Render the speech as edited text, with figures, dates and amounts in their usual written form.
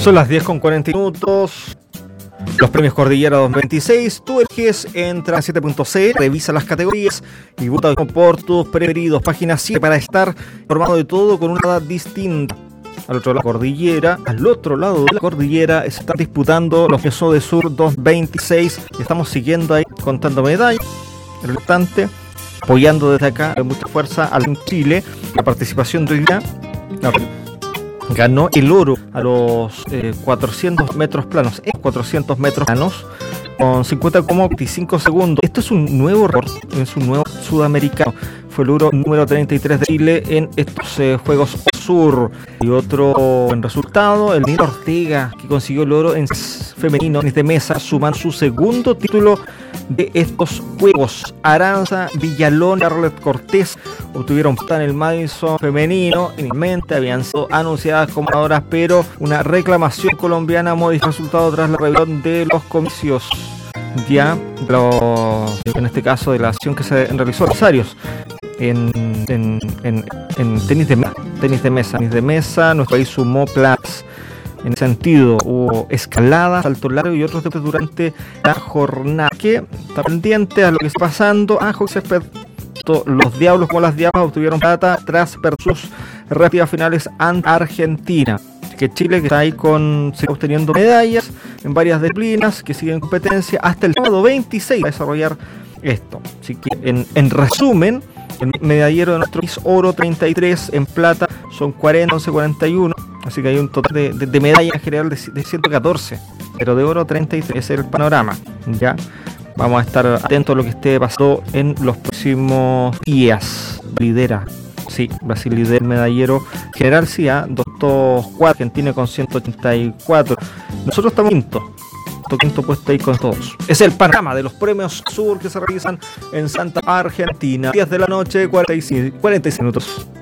Son las 10:40 minutos. Los premios Cordillera 2026. Tú eliges, entra a 7.c, revisa las categorías y vota por tus preferidos. Página 7 para estar informado de todo con una edad distinta. Al otro lado de la cordillera, se están disputando los Premios de Sur 2026. Y estamos siguiendo ahí contando medallas. En el instante, apoyando desde acá con mucha fuerza al Chile. La participación de hoy día ganó el oro a los 400 metros planos, 400 metros planos, con 50,25 segundos. Esto es un nuevo récord, es un nuevo sudamericano. Fue el oro número 33 de Chile en estos Juegos Sur. Y otro buen resultado, el Nino Ortega, que consiguió el oro en femenino de mesa, sumando su segundo título de estos Juegos. Aranza Villalón y Arlet Cortés obtuvieron plata en el Madison femenino. Inicialmente habían sido anunciadas como ganadoras, pero una reclamación colombiana modificó el resultado tras la revisión de los comicios. En este caso de la acción que se realizó en Rosarios. En tenis de mesa, nuestro país sumó platas. En ese sentido, hubo escalada, salto largo y otros deportes durante la jornada. Que está pendiente a lo que está pasando. Los Diablos como las Diablas obtuvieron plata tras sus rápidas finales ante Argentina. Que Chile, que está ahí sigue obteniendo medallas en varias disciplinas, que siguen en competencia hasta el sábado 26 para desarrollar esto. Así que en resumen, el medallero de nuestro país, oro 33, en plata son 40, 11, 41. Así que hay un total de medallas en general de 114, pero de oro 33, ese es el panorama. Ya vamos a estar atentos a lo que esté pasando en los próximos días. Brasil lidera el medallero general, sí, 204, Argentina con 184. Nosotros estamos quinto puesto ahí con todos. Es el panorama de los Premios Sur que se realizan en Santa Argentina. 10 de la noche, 46 minutos.